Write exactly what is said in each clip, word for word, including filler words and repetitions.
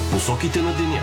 посоките на деня.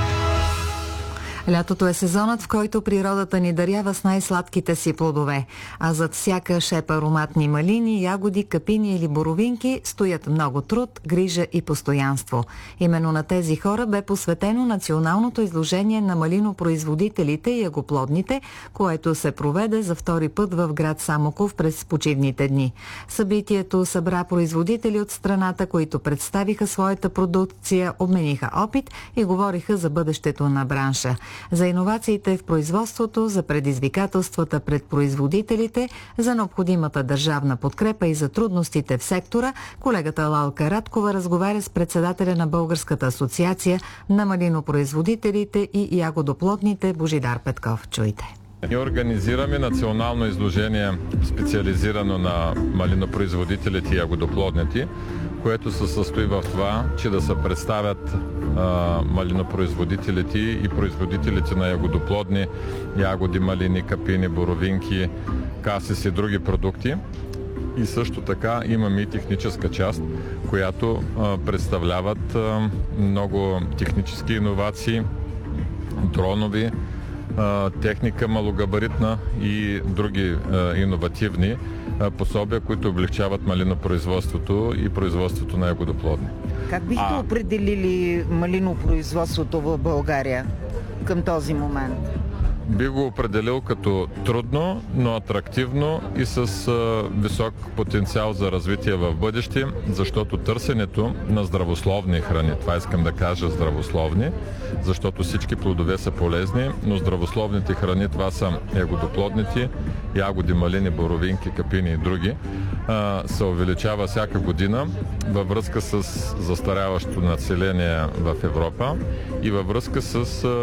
Лятото е сезонът, в който природата ни дарява с най-сладките си плодове. А зад всяка шепа ароматни малини, ягоди, капини или боровинки стоят много труд, грижа и постоянство. Именно на тези хора бе посветено националното изложение на малинопроизводителите и ягоплодните, което се проведе за втори път в град Самоков през почивните дни. Събитието събра производители от страната, които представиха своята продукция, обмениха опит и говориха за бъдещето на бранша. За иновациите в производството, за предизвикателствата пред производителите, за необходимата държавна подкрепа и за трудностите в сектора, колегата Лалка Радкова разговаря с председателя на Българската асоциация на малинопроизводителите и ягодоплодните Божидар Петков. Чуйте. Ние организираме национално изложение, специализирано на малинопроизводителите и ягодоплодните, което се състои в това, че да се представят а, малинопроизводителите и производителите на ягодоплодни ягоди, малини, капини, боровинки, касис и други продукти. И също така имаме и техническа част, която а, представляват а, много технически иновации, дронови, техника малогабаритна и други иновативни пособия, които облегчават малинопроизводството и производството на ягодоплодни. Как бихте а... определили малинопроизводството в България към този момент? Би го определил като трудно, но атрактивно и с а, висок потенциал за развитие в бъдеще, защото търсенето на здравословни храни, това искам да кажа здравословни, защото всички плодове са полезни, но здравословните храни, това са ягодоплодните, ягоди, малини, боровинки, капини и други, а, се увеличава всяка година във връзка с застаряващото население в Европа и във връзка с